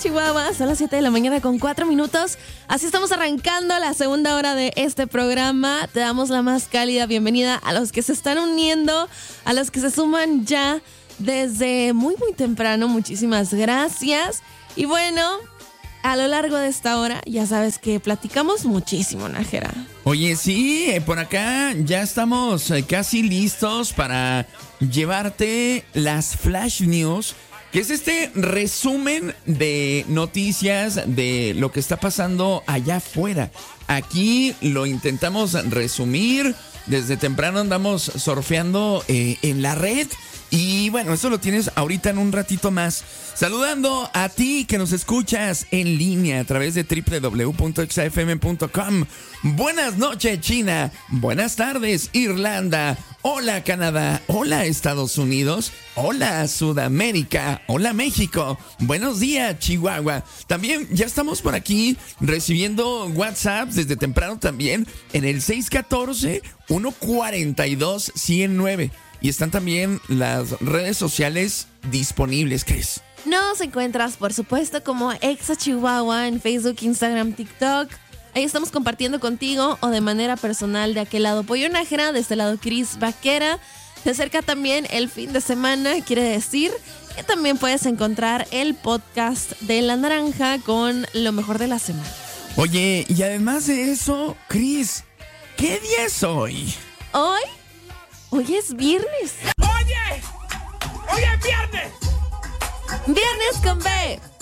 Chihuahua, son las 7 de la mañana con 4 minutos. Así estamos arrancando la segunda hora de este programa. Te damos la más cálida bienvenida a los que se están uniendo, a los que se suman ya desde muy temprano. Muchísimas gracias. Y bueno, a lo largo de esta hora ya sabes que platicamos muchísimo, Nájera. Oye, sí, por acá ya estamos casi listos para llevarte las Flash News, que es este resumen de noticias de lo que está pasando allá afuera. Aquí lo intentamos resumir, desde temprano andamos surfeando en la red. Y bueno, eso lo tienes ahorita en un ratito más. Saludando a ti que nos escuchas en línea a través de www.exafm.com. Buenas noches, China. Buenas tardes, Irlanda. Hola, Canadá. Hola, Estados Unidos. Hola, Sudamérica. Hola, México. Buenos días, Chihuahua. También ya estamos por aquí recibiendo WhatsApp desde temprano también en el 614-142-109. Y están también las redes sociales disponibles, Cris. Nos encuentras, por supuesto, como Exa Chihuahua en Facebook, Instagram, TikTok. Ahí estamos compartiendo contigo o de manera personal de aquel lado Pollo Nájera, de este lado Cris Vaquera. Se acerca también el fin de semana, quiere decir que también puedes encontrar el podcast de La Naranja con lo mejor de la semana. Oye, y además de eso, Cris, ¿qué día es hoy? Hoy es viernes. ¡Oye! ¡Hoy es viernes! ¡Viernes con B!